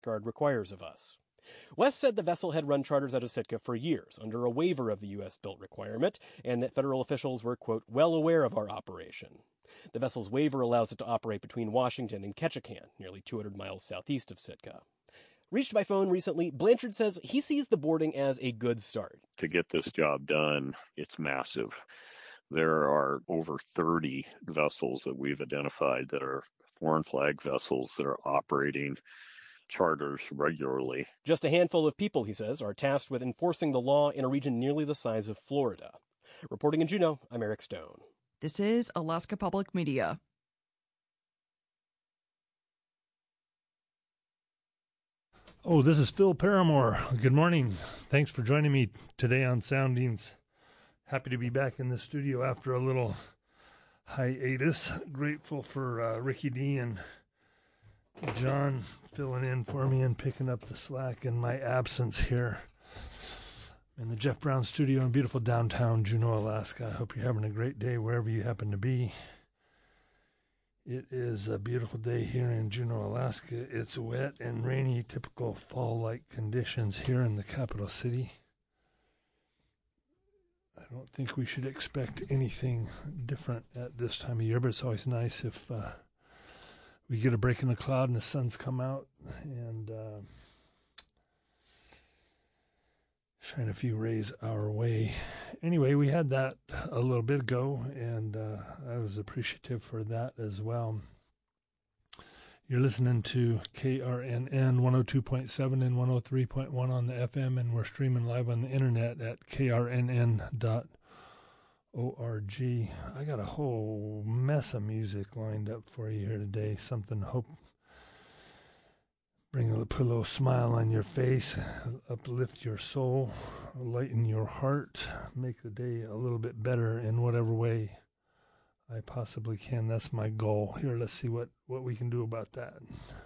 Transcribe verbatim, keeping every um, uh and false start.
Guard requires of us. West said the vessel had run charters out of Sitka for years under a waiver of the U S-built requirement, and that federal officials were, quote, well aware of our operation. The vessel's waiver allows it to operate between Washington and Ketchikan, nearly two hundred miles southeast of Sitka. Reached by phone recently, Blanchard says he sees the boarding as a good start. To get this job done, it's massive. There are over thirty vessels that we've identified that are foreign flag vessels that are operating charters regularly. Just a handful of people, he says, are tasked with enforcing the law in a region nearly the size of Florida. Reporting in Juneau, I'm Eric Stone. This is Alaska Public Media. Oh, this is Phil Paramore. Good morning. Thanks for joining me today on Soundings. Happy to be back in the studio after a little hiatus. Grateful for uh, Ricky D and John filling in for me and picking up the slack in my absence here in the Jeff Brown studio in beautiful downtown Juneau, Alaska. I hope you're having a great day wherever you happen to be. It is a beautiful day here in Juneau, Alaska. It's wet and rainy, typical fall-like conditions here in the capital city. I don't think we should expect anything different at this time of year, but it's always nice if uh, we get a break in the cloud and the sun's come out and uh, shine a few rays our way. Anyway, we had that a little bit ago, and uh, I was appreciative for that as well. You're listening to K R N N one oh two point seven and one oh three point one on the F M, and we're streaming live on the internet at K R N N dot org. I got a whole mess of music lined up for you here today. Something to hope bring a, put a little smile on your face, uplift your soul, lighten your heart, make the day a little bit better in whatever way I possibly can. That's my goal. Here, let's see what, what we can do about that.